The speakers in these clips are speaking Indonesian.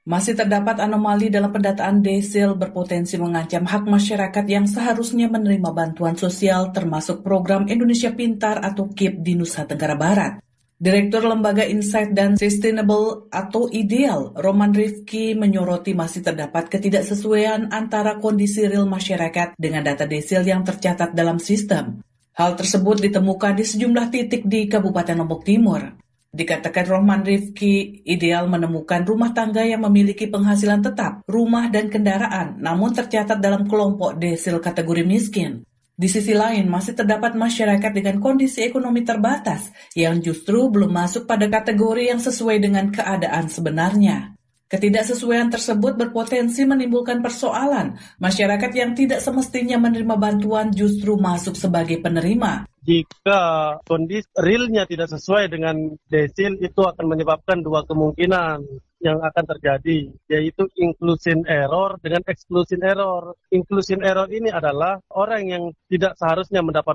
Masih terdapat anomali dalam pendataan desil berpotensi mengancam hak masyarakat yang seharusnya menerima bantuan sosial termasuk program Indonesia Pintar atau KIP di Nusa Tenggara Barat. Direktur Lembaga Insight dan Sustainable atau Ideal, Roman Rifki, menyoroti masih terdapat ketidaksesuaian antara kondisi real masyarakat dengan data desil yang tercatat dalam sistem. Hal tersebut ditemukan di sejumlah titik di Kabupaten Lombok Timur. Dikatakan Roman Rifki, Ideal menemukan rumah tangga yang memiliki penghasilan tetap, rumah dan kendaraan, namun tercatat dalam kelompok desil kategori miskin. Di sisi lain, masih terdapat masyarakat dengan kondisi ekonomi terbatas yang justru belum masuk pada kategori yang sesuai dengan keadaan sebenarnya. Ketidaksesuaian tersebut berpotensi menimbulkan persoalan. Masyarakat yang tidak semestinya menerima bantuan justru masuk sebagai penerima. Jika kondisi realnya tidak sesuai dengan desil, itu akan menyebabkan dua kemungkinan yang akan terjadi, yaitu inclusion error dengan exclusion error. Inclusion error ini adalah orang yang tidak seharusnya mendapat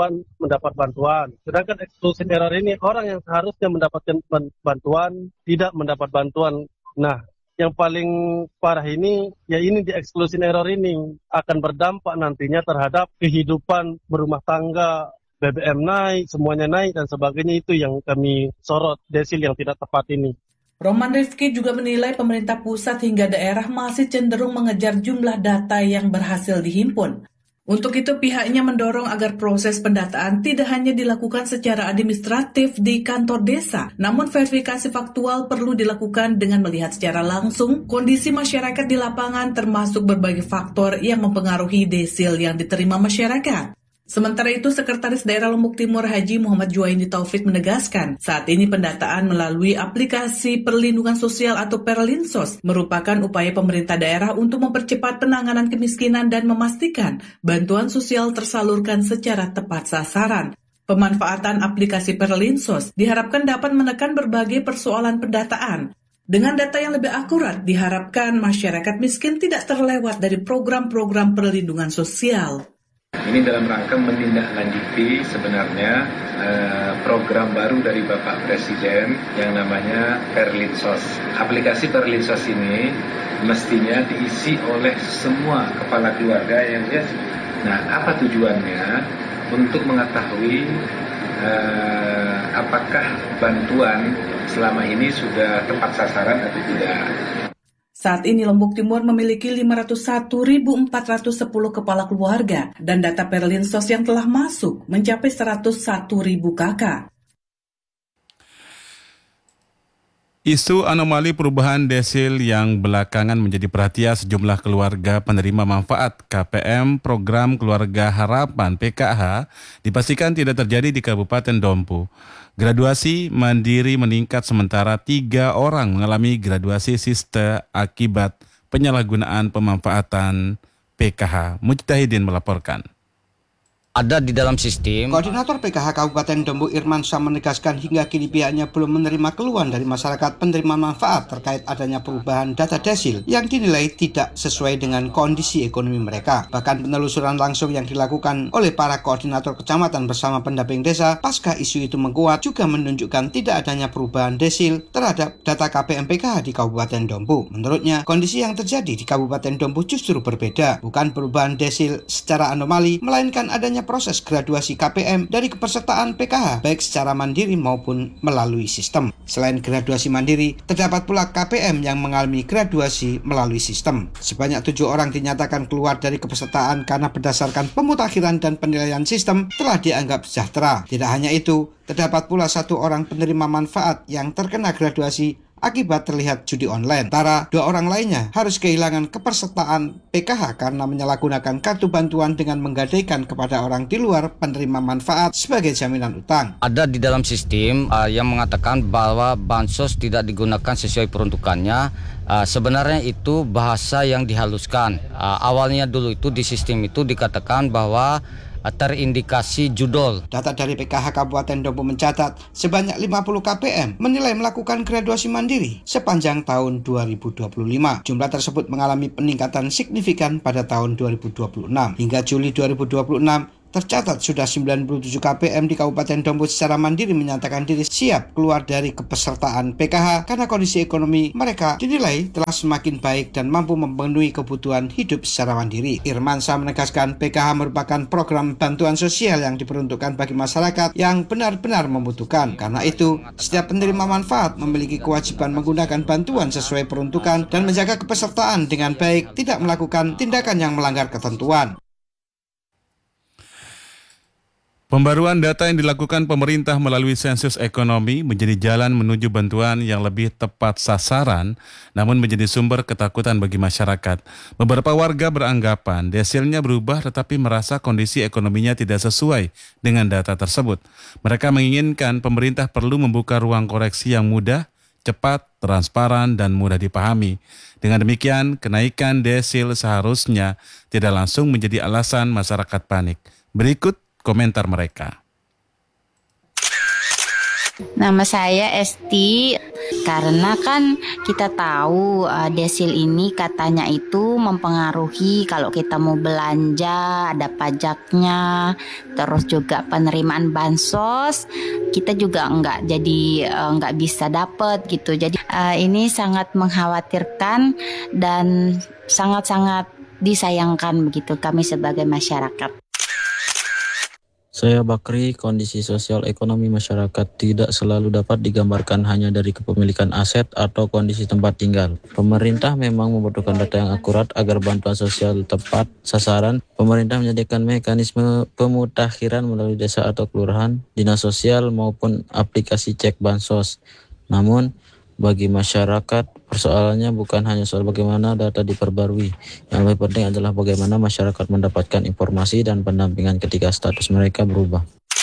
bantuan. Sedangkan exclusion error ini orang yang seharusnya mendapatkan bantuan tidak mendapat bantuan. Nah, yang paling parah ini, ya ini di exclusion error ini akan berdampak nantinya terhadap kehidupan berumah tangga. BBM naik, semuanya naik dan sebagainya, itu yang kami sorot desil yang tidak tepat ini. Roman Rifki juga menilai pemerintah pusat hingga daerah masih cenderung mengejar jumlah data yang berhasil dihimpun. Untuk itu pihaknya mendorong agar proses pendataan tidak hanya dilakukan secara administratif di kantor desa, namun verifikasi faktual perlu dilakukan dengan melihat secara langsung kondisi masyarakat di lapangan termasuk berbagai faktor yang mempengaruhi desil yang diterima masyarakat. Sementara itu, Sekretaris Daerah Lombok Timur Haji Muhammad Juwaini Taufik menegaskan, saat ini pendataan melalui aplikasi perlindungan sosial atau Perlinsos merupakan upaya pemerintah daerah untuk mempercepat penanganan kemiskinan dan memastikan bantuan sosial tersalurkan secara tepat sasaran. Pemanfaatan aplikasi Perlinsos diharapkan dapat menekan berbagai persoalan pendataan. Dengan data yang lebih akurat, diharapkan masyarakat miskin tidak terlewat dari program-program perlindungan sosial. Ini dalam rangka menindaklanjuti sebenarnya program baru dari Bapak Presiden yang namanya Perlinsos. Aplikasi Perlinsos ini mestinya diisi oleh semua kepala keluarga yang dia. Nah, apa tujuannya? Untuk mengetahui apakah bantuan selama ini sudah tepat sasaran atau tidak. Saat ini Lombok Timur memiliki 501.410 kepala keluarga dan data Perlinsos yang telah masuk mencapai 101.000 kakak. Isu anomali perubahan desil yang belakangan menjadi perhatian sejumlah keluarga penerima manfaat KPM Program Keluarga Harapan PKH dipastikan tidak terjadi di Kabupaten Dompu. Graduasi mandiri meningkat sementara 3 orang mengalami graduasi siste akibat penyalahgunaan pemanfaatan PKH. Mujtahidin melaporkan. Ada di dalam sistem. Koordinator PKH Kabupaten Dompu Irman Syah menegaskan hingga kini pihaknya belum menerima keluhan dari masyarakat penerima manfaat terkait adanya perubahan data desil yang dinilai tidak sesuai dengan kondisi ekonomi mereka. Bahkan penelusuran langsung yang dilakukan oleh para koordinator kecamatan bersama pendamping desa pasca isu itu menguat juga menunjukkan tidak adanya perubahan desil terhadap data KPM PKH di Kabupaten Dompu. Menurutnya, kondisi yang terjadi di Kabupaten Dompu justru berbeda. Bukan perubahan desil secara anomali, melainkan adanya proses graduasi KPM dari kepesertaan PKH baik secara mandiri maupun melalui sistem. Selain graduasi mandiri, terdapat pula KPM yang mengalami graduasi melalui sistem. Sebanyak 7 orang dinyatakan keluar dari kepesertaan karena berdasarkan pemutakhiran dan penilaian sistem telah dianggap sejahtera. Tidak hanya itu, terdapat pula 1 orang penerima manfaat yang terkena graduasi akibat terlihat judi online. Sementara 2 orang lainnya harus kehilangan kepesertaan PKH karena menyalahgunakan kartu bantuan dengan menggadaikan kepada orang di luar penerima manfaat sebagai jaminan utang. Ada di dalam sistem yang mengatakan bahwa bansos tidak digunakan sesuai peruntukannya. Sebenarnya itu bahasa yang dihaluskan. Awalnya dulu itu di sistem itu dikatakan bahwa terindikasi judul. Data dari PKH Kabupaten Dompu mencatat sebanyak 50 KPM menilai melakukan graduasi mandiri sepanjang tahun 2025. Jumlah tersebut mengalami peningkatan signifikan pada tahun 2026. Hingga Juli 2026, Tercatat sudah 97 KPM di Kabupaten Dombo secara mandiri menyatakan diri siap keluar dari kepesertaan PKH karena kondisi ekonomi mereka dinilai telah semakin baik dan mampu memenuhi kebutuhan hidup secara mandiri. Irmansyah menegaskan PKH merupakan program bantuan sosial yang diperuntukkan bagi masyarakat yang benar-benar membutuhkan. Karena itu, setiap penerima manfaat memiliki kewajiban menggunakan bantuan sesuai peruntukan dan menjaga kepesertaan dengan baik, tidak melakukan tindakan yang melanggar ketentuan. Pembaruan data yang dilakukan pemerintah melalui sensus ekonomi menjadi jalan menuju bantuan yang lebih tepat sasaran, namun menjadi sumber ketakutan bagi masyarakat. Beberapa warga beranggapan desilnya berubah tetapi merasa kondisi ekonominya tidak sesuai dengan data tersebut. Mereka menginginkan pemerintah perlu membuka ruang koreksi yang mudah, cepat, transparan, dan mudah dipahami. Dengan demikian, kenaikan desil seharusnya tidak langsung menjadi alasan masyarakat panik. Berikut komentar mereka. Nama saya Esti, karena kan kita tahu desil ini katanya itu mempengaruhi kalau kita mau belanja, ada pajaknya, terus juga penerimaan bansos, kita juga nggak bisa dapat gitu. Jadi ini sangat mengkhawatirkan dan sangat-sangat disayangkan begitu kami sebagai masyarakat. Saya Bakri, kondisi sosial ekonomi masyarakat tidak selalu dapat digambarkan hanya dari kepemilikan aset atau kondisi tempat tinggal. Pemerintah memang membutuhkan data yang akurat agar bantuan sosial tepat sasaran. Pemerintah menyediakan mekanisme pemutakhiran melalui desa atau kelurahan, dinas sosial maupun aplikasi cek bansos. Namun, bagi masyarakat, persoalannya bukan hanya soal bagaimana data diperbarui. Yang lebih penting adalah bagaimana masyarakat mendapatkan informasi dan pendampingan ketika status mereka berubah.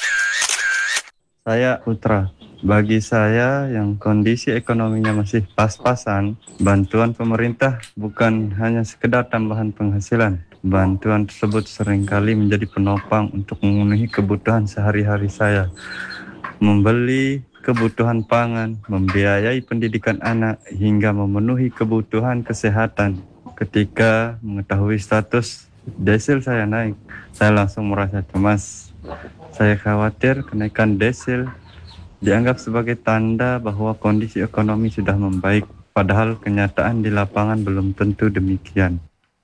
Saya Putra. Bagi saya yang kondisi ekonominya masih pas-pasan, bantuan pemerintah bukan hanya sekedar tambahan penghasilan. Bantuan tersebut seringkali menjadi penopang untuk memenuhi kebutuhan sehari-hari saya. Membeli kebutuhan pangan, membiayai pendidikan anak, hingga memenuhi kebutuhan kesehatan. Ketika mengetahui status desil saya naik, saya langsung merasa cemas. Saya khawatir kenaikan desil dianggap sebagai tanda bahwa kondisi ekonomi sudah membaik, padahal kenyataan di lapangan belum tentu demikian.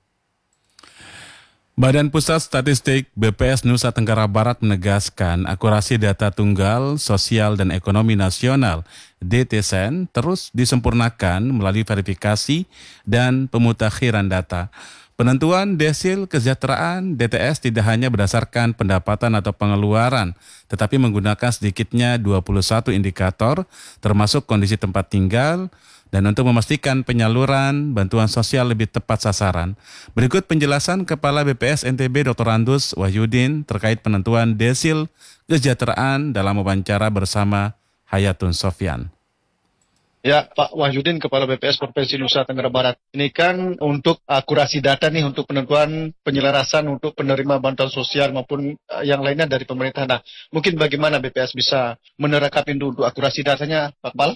Badan Pusat Statistik BPS Nusa Tenggara Barat menegaskan akurasi data tunggal sosial dan ekonomi nasional DTSEN terus disempurnakan melalui verifikasi dan pemutakhiran data. Penentuan desil kesejahteraan DTS tidak hanya berdasarkan pendapatan atau pengeluaran, tetapi menggunakan sedikitnya 21 indikator termasuk kondisi tempat tinggal, dan untuk memastikan penyaluran bantuan sosial lebih tepat sasaran. Berikut penjelasan Kepala BPS NTB Dr. Andus Wahyudin terkait penentuan desil kesejahteraan dalam wawancara bersama Hayatun Sofyan. Ya, Pak Wahyudin, Kepala BPS Provinsi Nusa Tenggara Barat. Ini kan untuk akurasi data nih untuk penentuan penyelarasan untuk penerima bantuan sosial maupun yang lainnya dari pemerintah. Nah, mungkin bagaimana BPS bisa menerapkan untuk akurasi datanya, Pak Kepala?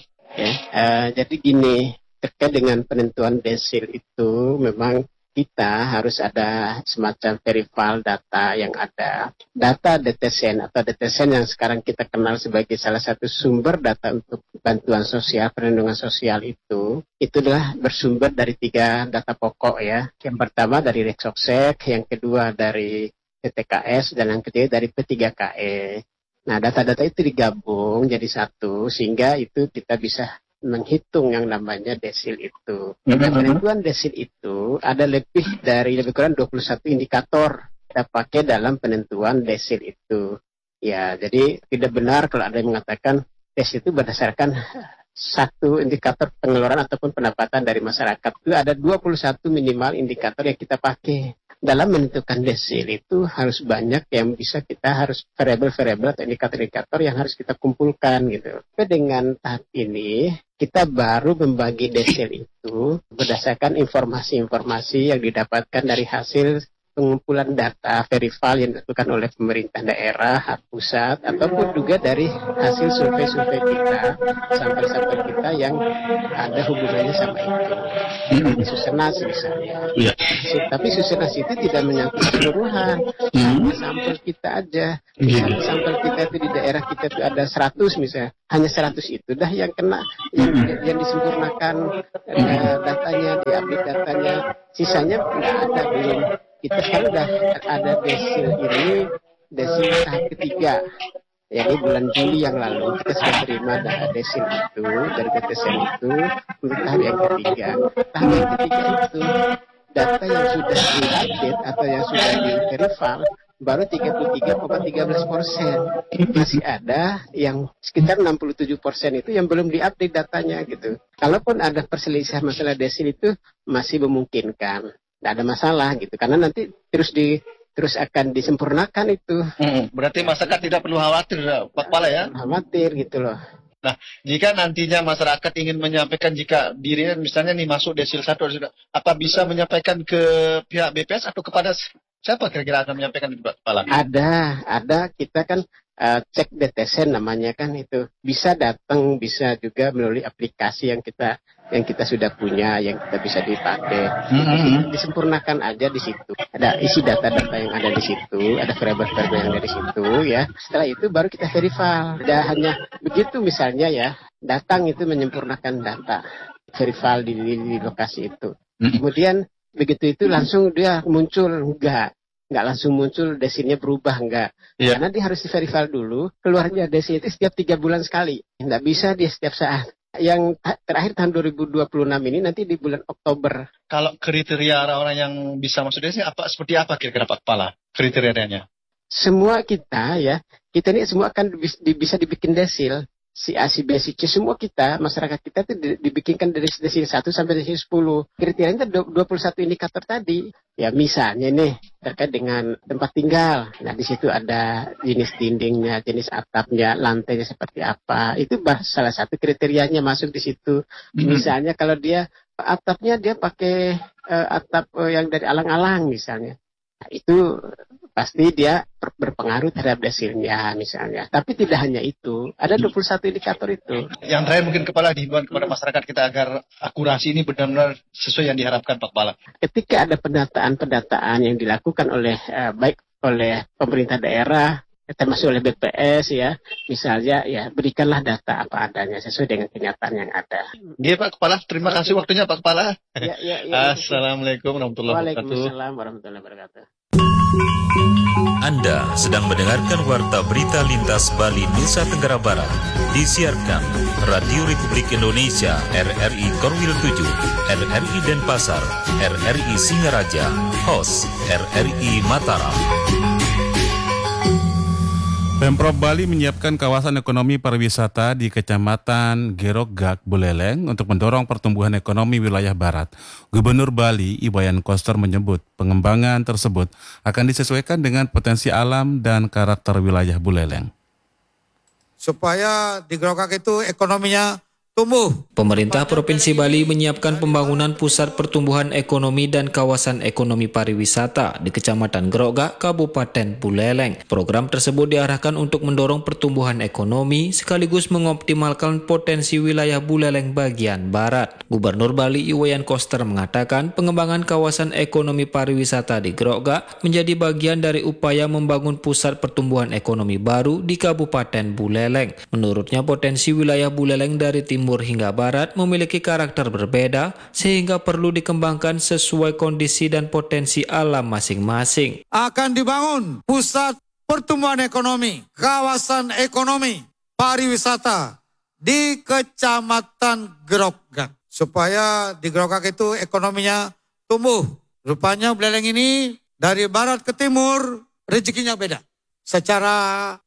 Jadi gini, terkait dengan penentuan desil itu memang kita harus ada semacam verifiable data yang ada. Data DTSEN atau DTSEN yang sekarang kita kenal sebagai salah satu sumber data untuk bantuan sosial, perlindungan sosial itu adalah bersumber dari 3 data pokok ya. Yang pertama dari Reksoksek, yang kedua dari PTKS, dan yang ketiga dari P3KE. Nah, data-data itu digabung jadi satu, sehingga itu kita bisa menghitung yang namanya desil itu. Nah, penentuan desil itu ada lebih kurang 21 indikator kita pakai dalam penentuan desil itu. Ya, jadi tidak benar kalau ada yang mengatakan desil itu berdasarkan satu indikator pengeluaran ataupun pendapatan dari masyarakat. Itu ada 21 minimal indikator yang kita pakai. Dalam menentukan desil itu harus banyak yang bisa kita harus variabel-variabel atau indikator-indikator yang harus kita kumpulkan gitu. Tapi dengan tahap ini kita baru membagi desil itu berdasarkan informasi-informasi yang didapatkan dari hasil pengumpulan data verifiable yang dilakukan oleh pemerintah daerah, pusat, ataupun juga dari hasil survei-survei kita, sampel-sampel kita yang ada hubungannya sama itu. Susenas misalnya. Tapi Susenas itu tidak menyangkut keseluruhan, hanya sampel kita aja. Misalnya sampel kita itu di daerah kita itu ada 100 misalnya, hanya 100 itu dah yang kena, yang disempurnakan datanya, diupdate datanya, sisanya nggak ada belum. Kita sekarang udah ada desil ini, desil tahap ketiga. Yakni bulan Juli yang lalu kita sudah terima data desil itu dari DTSN itu untuk tahap yang ketiga. Tahap yang ketiga itu data yang sudah diupdate atau yang sudah di-verify baru 33,13%. Masih ada yang sekitar 67% itu yang belum diupdate datanya gitu. Kalaupun ada perselisihan masalah desil itu masih memungkinkan. Tidak ada masalah gitu, karena nanti terus akan disempurnakan itu. Berarti masyarakat tidak perlu khawatir, Pak Kepala ya? Khawatir gitu loh. Nah, jika nantinya masyarakat ingin menyampaikan jika dirinya misalnya nih masuk desil 1, apa bisa menyampaikan ke pihak BPS atau kepada siapa kira-kira akan menyampaikan itu, Pak Kepala? Ada kita kan cek DTSN namanya kan itu. Bisa datang, bisa juga melalui aplikasi yang kita sudah punya, yang kita bisa dipakai. Disempurnakan aja di situ. Ada isi data-data yang ada di situ, ada variabel-variabel yang ada di situ ya. Setelah itu baru kita verify. Tidak hanya begitu misalnya ya, datang itu menyempurnakan data, verify di lokasi itu. Kemudian begitu itu langsung dia muncul, enggak langsung muncul desilnya berubah, enggak. Karena dia harus di-verify dulu, keluarnya desil itu setiap 3 bulan sekali. Enggak bisa dia setiap saat. Yang terakhir tahun 2026 ini nanti di bulan Oktober. Kalau kriteria orang-orang yang bisa masuk desil seperti apa kira-kira Pak Kepala kriterianya? Semua kita ini semua akan bisa dibikin desil. Si A, si B, si C, semua kita, masyarakat kita itu dibikinkan dari desil 1 sampai desil 10. Kriterianya 21 indikator tadi. Ya misalnya nih, terkait dengan tempat tinggal. Nah di situ ada jenis dindingnya, jenis atapnya, lantainya seperti apa. Itu salah satu kriterianya masuk di situ. Misalnya kalau dia, atapnya dia pakai atap yang dari alang-alang misalnya. Nah, itu pasti dia berpengaruh terhadap desilnya misalnya. Tapi tidak hanya itu, ada 21 indikator itu. Yang terakhir mungkin Kepala dihimbauan kepada masyarakat kita agar akurasi ini benar-benar sesuai yang diharapkan Pak Kepala. Ketika ada pendataan yang dilakukan oleh baik oleh pemerintah daerah, termasuk oleh BPS ya, misalnya ya berikanlah data apa adanya sesuai dengan kenyataan yang ada. Iya Pak Kepala, terima kasih waktunya Pak Kepala. Ya. Assalamualaikum warahmatullahi wabarakatuh. Waalaikumsalam warahmatullahi wabarakatuh. Anda sedang mendengarkan Warta Berita Lintas Bali Nusa Tenggara Barat. Disiarkan Radio Republik Indonesia RRI Korwil 7, RRI Denpasar, RRI Singaraja, host RRI Mataram. Pemprov Bali menyiapkan kawasan ekonomi pariwisata di Kecamatan Geroggak, Buleleng untuk mendorong pertumbuhan ekonomi wilayah barat. Gubernur Bali, Iwayan Koster menyebut pengembangan tersebut akan disesuaikan dengan potensi alam dan karakter wilayah Buleleng. Supaya di Geroggak itu ekonominya tumbuh. Pemerintah Provinsi Bali menyiapkan pembangunan pusat pertumbuhan ekonomi dan kawasan ekonomi pariwisata di Kecamatan Geroggak, Kabupaten Buleleng. Program tersebut diarahkan untuk mendorong pertumbuhan ekonomi sekaligus mengoptimalkan potensi wilayah Buleleng bagian barat. Gubernur Bali Iwayan Koster mengatakan pengembangan kawasan ekonomi pariwisata di Geroggak menjadi bagian dari upaya membangun pusat pertumbuhan ekonomi baru di Kabupaten Buleleng. Menurutnya potensi wilayah Buleleng dari timur hingga barat memiliki karakter berbeda sehingga perlu dikembangkan sesuai kondisi dan potensi alam masing-masing. Akan dibangun pusat pertumbuhan ekonomi, kawasan ekonomi pariwisata di Kecamatan Geroggak. Supaya di Geroggak itu ekonominya tumbuh. Rupanya Buleleng ini dari barat ke timur rezekinya beda. Secara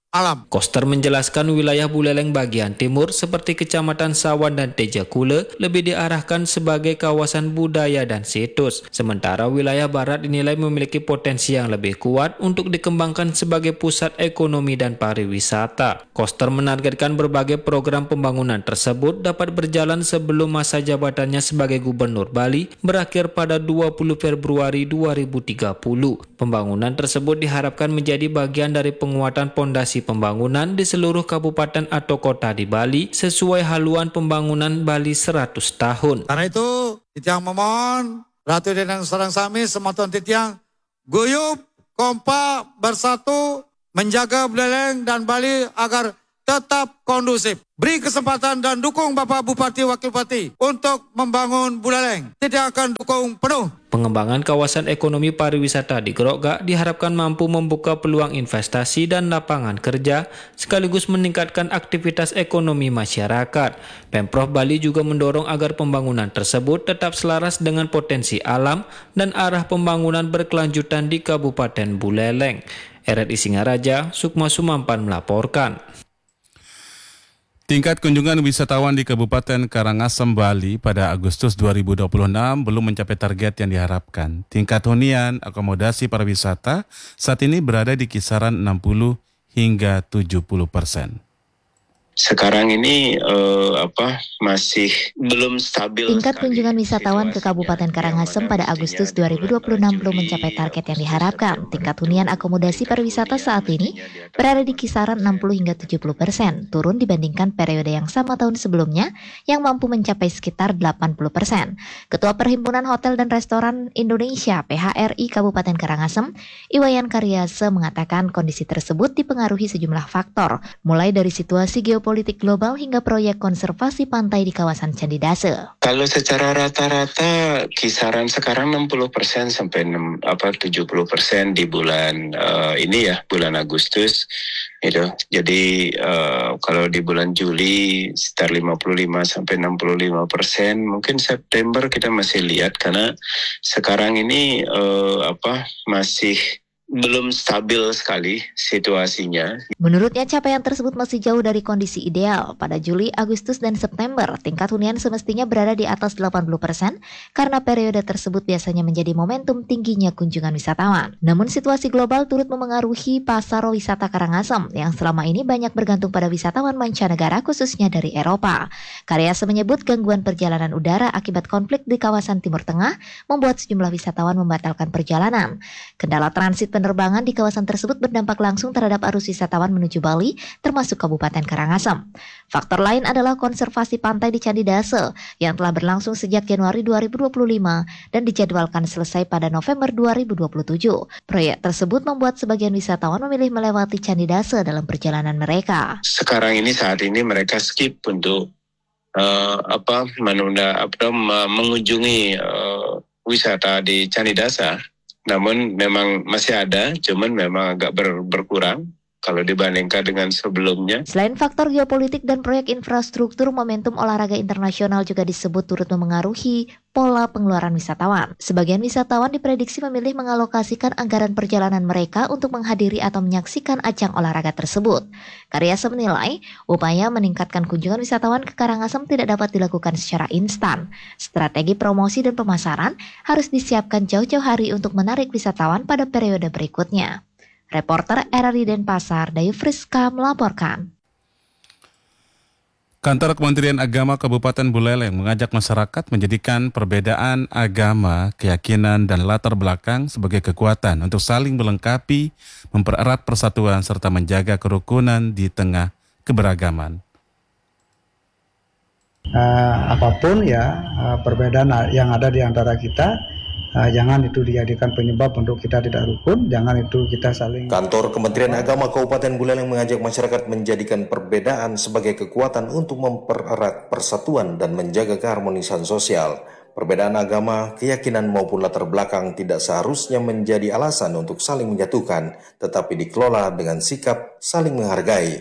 alam. Koster menjelaskan wilayah Buleleng bagian timur seperti Kecamatan Sawan dan Tejakule lebih diarahkan sebagai kawasan budaya dan situs. Sementara wilayah barat dinilai memiliki potensi yang lebih kuat untuk dikembangkan sebagai pusat ekonomi dan pariwisata. Koster menargetkan berbagai program pembangunan tersebut dapat berjalan sebelum masa jabatannya sebagai Gubernur Bali berakhir pada 20 Februari 2030. Pembangunan tersebut diharapkan menjadi bagian dari penguatan pondasi pembangunan di seluruh kabupaten atau kota di Bali sesuai haluan pembangunan Bali 100 tahun. Karena itu, Titiang memohon, Ratu Denang Sarang Sami, Sematon Titiang, guyup, kompak, bersatu, menjaga Buleleng dan Bali agar tetap kondusif. Beri kesempatan dan dukung Bapak Bupati Wakil Bupati untuk membangun Buleleng. Tidak akan dukung penuh. Pengembangan kawasan ekonomi pariwisata di Grogak diharapkan mampu membuka peluang investasi dan lapangan kerja, sekaligus meningkatkan aktivitas ekonomi masyarakat. Pemprov Bali juga mendorong agar pembangunan tersebut tetap selaras dengan potensi alam dan arah pembangunan berkelanjutan di Kabupaten Buleleng. RRI Singaraja, Sukma Sumampan melaporkan. Tingkat kunjungan wisatawan di Kabupaten Karangasem, Bali pada Agustus 2026 belum mencapai target yang diharapkan. Tingkat hunian akomodasi pariwisata saat ini berada di kisaran 60 hingga 70%. Sekarang ini masih belum stabil. Tingkat kunjungan wisatawan ke Kabupaten Karangasem pada Agustus 2026 belum mencapai target yang diharapkan. Tingkat hunian akomodasi pariwisata saat ini berada di kisaran 60 hingga 70%, turun dibandingkan periode yang sama tahun sebelumnya yang mampu mencapai sekitar 80%. Ketua Perhimpunan Hotel dan Restoran Indonesia (PHRI) Kabupaten Karangasem, Iwayan Karyase mengatakan kondisi tersebut dipengaruhi sejumlah faktor, mulai dari situasi geopolitik global hingga proyek konservasi pantai di kawasan Candi Dase. Kalau secara rata-rata kisaran sekarang 60% sampai 70% di bulan ini ya, bulan Agustus gitu. Jadi kalau di bulan Juli sekitar 55 sampai 65%, mungkin September kita masih lihat karena sekarang ini masih belum stabil sekali situasinya. Menurutnya capaian tersebut masih jauh dari kondisi ideal. Pada Juli, Agustus, dan September, tingkat hunian semestinya berada di atas 80% karena periode tersebut biasanya menjadi momentum tingginya kunjungan wisatawan. Namun situasi global turut memengaruhi pasar wisata Karangasem yang selama ini banyak bergantung pada wisatawan mancanegara khususnya dari Eropa. Karyase menyebut gangguan perjalanan udara akibat konflik di kawasan Timur Tengah membuat sejumlah wisatawan membatalkan perjalanan. Kendala transit penerbangan di kawasan tersebut berdampak langsung terhadap arus wisatawan menuju Bali, termasuk Kabupaten Karangasem. Faktor lain adalah konservasi pantai di Candi Dase yang telah berlangsung sejak Januari 2025 dan dijadwalkan selesai pada November 2027. Proyek tersebut membuat sebagian wisatawan memilih melewati Candi Dase dalam perjalanan mereka. Sekarang ini saat ini mereka skip untuk mengunjungi wisata di Candi Dase. Namun memang masih ada, cuman memang agak berkurang kalau dibandingkan dengan sebelumnya. Selain faktor geopolitik dan proyek infrastruktur, momentum olahraga internasional juga disebut turut memengaruhi pola pengeluaran wisatawan. Sebagian wisatawan diprediksi memilih mengalokasikan anggaran perjalanan mereka untuk menghadiri atau menyaksikan ajang olahraga tersebut. Karyase menilai, upaya meningkatkan kunjungan wisatawan ke Karangasem tidak dapat dilakukan secara instan. Strategi promosi dan pemasaran harus disiapkan jauh-jauh hari untuk menarik wisatawan pada periode berikutnya. Reporter RRI Denpasar, Dayu Friska melaporkan. Kantor Kementerian Agama Kabupaten Buleleng mengajak masyarakat menjadikan perbedaan agama, keyakinan, dan latar belakang sebagai kekuatan untuk saling melengkapi, mempererat persatuan, serta menjaga kerukunan di tengah keberagaman. Apapun ya perbedaan yang ada di antara kita, jangan itu dijadikan penyebab untuk kita tidak rukun, jangan itu kita saling. Kantor Kementerian Agama Kabupaten Buleleng mengajak masyarakat menjadikan perbedaan sebagai kekuatan untuk mempererat persatuan dan menjaga keharmonisan sosial. Perbedaan agama, keyakinan maupun latar belakang tidak seharusnya menjadi alasan untuk saling menjatuhkan, tetapi dikelola dengan sikap saling menghargai.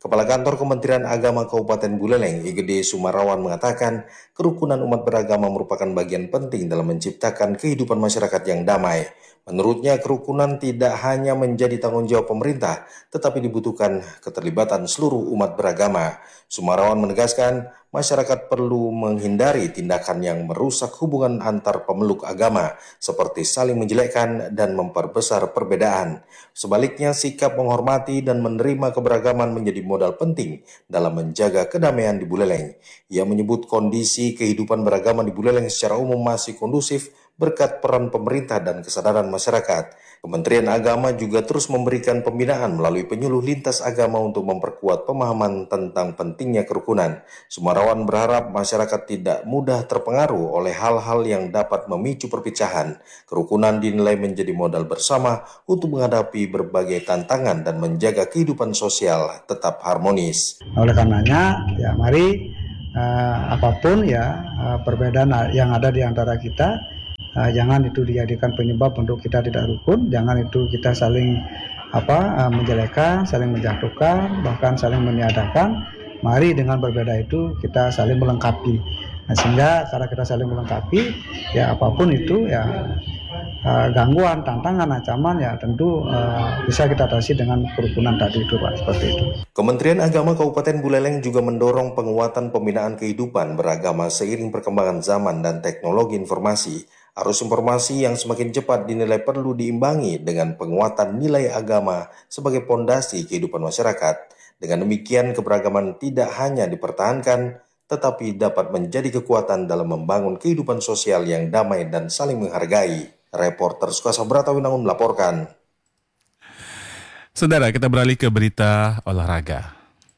Kepala Kantor Kementerian Agama Kabupaten Buleleng, Igede Sumarawan mengatakan, kerukunan umat beragama merupakan bagian penting dalam menciptakan kehidupan masyarakat yang damai. Menurutnya, kerukunan tidak hanya menjadi tanggung jawab pemerintah, tetapi dibutuhkan keterlibatan seluruh umat beragama. Sumarawan menegaskan, masyarakat perlu menghindari tindakan yang merusak hubungan antar pemeluk agama, seperti saling menjelekkan dan memperbesar perbedaan. Sebaliknya, sikap menghormati dan menerima keberagaman menjadi modal penting dalam menjaga kedamaian di Buleleng. Ia menyebut kondisi kehidupan beragama di Buleleng secara umum masih kondusif berkat peran pemerintah dan kesadaran masyarakat. Kementerian Agama juga terus memberikan pembinaan melalui penyuluh lintas agama untuk memperkuat pemahaman tentang pentingnya kerukunan. Sumarawan berharap masyarakat tidak mudah terpengaruh oleh hal-hal yang dapat memicu perpecahan. Kerukunan dinilai menjadi modal bersama untuk menghadapi berbagai tantangan dan menjaga kehidupan sosial tetap harmonis. Oleh karenanya, ya mari apapun ya perbedaan yang ada di antara kita, jangan itu dijadikan penyebab untuk kita tidak rukun, jangan itu kita saling menjelekkan, saling menjatuhkan, bahkan saling meniadakan. Mari dengan berbeda itu kita saling melengkapi. Nah, sehingga karena kita saling melengkapi, ya apapun itu ya gangguan, tantangan, ancaman ya tentu bisa kita atasi dengan kerukunan tadi itu Pak, seperti itu. Kementerian Agama Kabupaten Buleleng juga mendorong penguatan pembinaan kehidupan beragama seiring perkembangan zaman dan teknologi informasi. Arus informasi yang semakin cepat dinilai perlu diimbangi dengan penguatan nilai agama sebagai pondasi kehidupan masyarakat. Dengan demikian, keberagaman tidak hanya dipertahankan, tetapi dapat menjadi kekuatan dalam membangun kehidupan sosial yang damai dan saling menghargai. Reporter Sukasa Bratawinangun melaporkan. Saudara, kita beralih ke berita olahraga.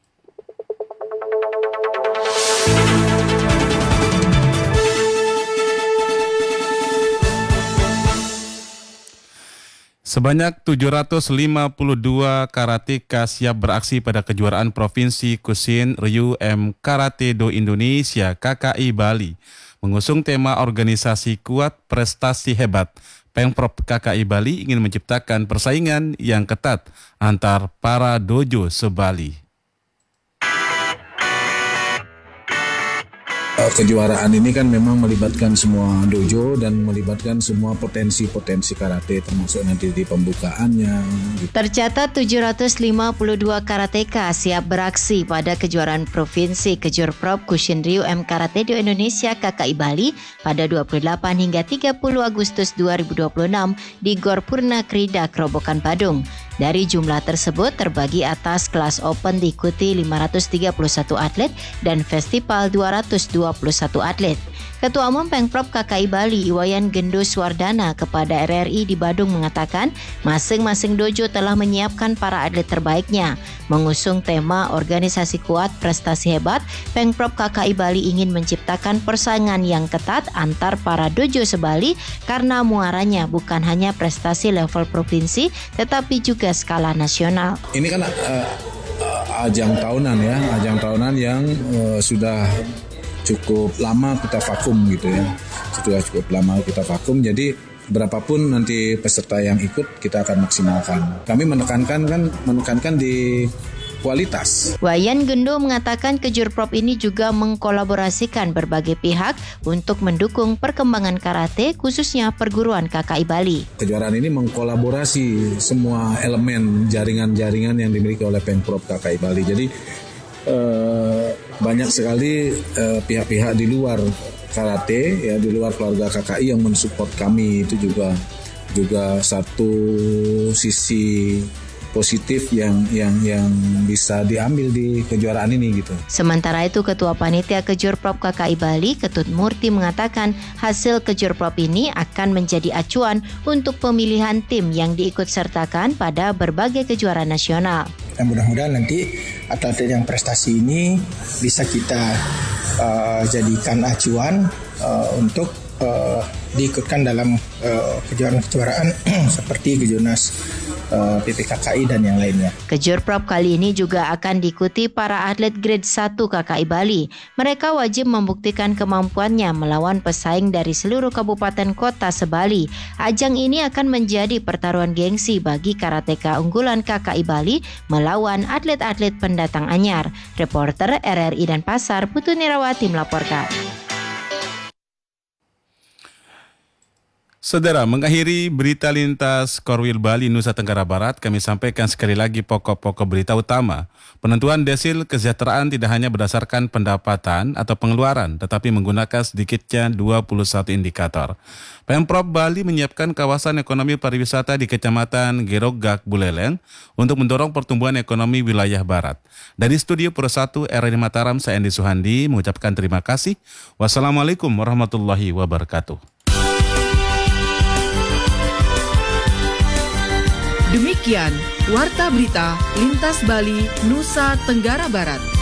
Sebanyak 752 karateka siap beraksi pada kejuaraan Provinsi Kusin Ryu M Karate Do Indonesia KKI Bali. Mengusung tema organisasi kuat prestasi hebat, Pemprov KKI Bali ingin menciptakan persaingan yang ketat antar para dojo se-Bali. Kejuaraan ini kan memang melibatkan semua dojo dan melibatkan semua potensi-potensi karate, termasuk nanti di pembukaannya. Tercatat 752 karateka siap beraksi pada kejuaraan provinsi Kejurprov Kushin Ryu M Karate Do Indonesia KKI Bali pada 28 hingga 30 Agustus 2026 di Gor Purna Krida, Kerobokan, Badung. Dari jumlah tersebut terbagi atas kelas open diikuti 531 atlet dan festival 221 atlet. Ketua Umum Pemprov KKI Bali Iwayan Gendo Swardana kepada RRI di Badung mengatakan masing-masing dojo telah menyiapkan para atlet terbaiknya. Mengusung tema organisasi kuat prestasi hebat, Pemprov KKI Bali ingin menciptakan persaingan yang ketat antar para dojo se-Bali karena muaranya bukan hanya prestasi level provinsi tetapi juga skala nasional. Ini kan ajang tahunan ya, ajang tahunan yang sudah cukup lama kita vakum gitu ya. Sudah cukup lama kita vakum, jadi berapapun nanti peserta yang ikut kita akan maksimalkan. Kami menekankan di kualitas. Wayan Gendo mengatakan Kejurprov ini juga mengkolaborasikan berbagai pihak untuk mendukung perkembangan karate khususnya perguruan KKI Bali. Kejuaraan ini mengkolaborasi semua elemen jaringan-jaringan yang dimiliki oleh Pemprov KKI Bali. Jadi banyak sekali pihak-pihak di luar karate ya, di luar keluarga KKI yang mensupport kami. Itu juga satu sisi positif yang bisa diambil di kejuaraan ini gitu. Sementara itu Ketua Panitia Kejurprov KKI Bali Ketut Murti mengatakan hasil Kejurprov ini akan menjadi acuan untuk pemilihan tim yang diikutsertakan pada berbagai kejuaraan nasional. Dan mudah-mudahan nanti atlet yang prestasi ini bisa kita jadikan acuan untuk diikutkan dalam kejuaraan-kejuaraan seperti Kejurnas PPKKI dan yang lainnya. Kejurprop kali ini juga akan diikuti para atlet grade 1 KKI Bali. Mereka wajib membuktikan kemampuannya melawan pesaing dari seluruh kabupaten kota se-Bali. Ajang ini akan menjadi pertaruhan gengsi bagi karateka unggulan KKI Bali melawan atlet-atlet pendatang anyar. Reporter RRI Denpasar, Putu Nirawati melaporkan. Saudara, mengakhiri berita lintas Korwil Bali, Nusa Tenggara Barat, kami sampaikan sekali lagi pokok-pokok berita utama. Penentuan desil kesejahteraan tidak hanya berdasarkan pendapatan atau pengeluaran, tetapi menggunakan sedikitnya 21 indikator. Pemprov Bali menyiapkan kawasan ekonomi pariwisata di Kecamatan Gerogak, Buleleng untuk mendorong pertumbuhan ekonomi wilayah Barat. Dari Studio Pro 1 RRI Mataram, saya Andi Suhandi mengucapkan terima kasih. Wassalamualaikum warahmatullahi wabarakatuh. Demikian Warta Berita Lintas Bali, Nusa Tenggara Barat.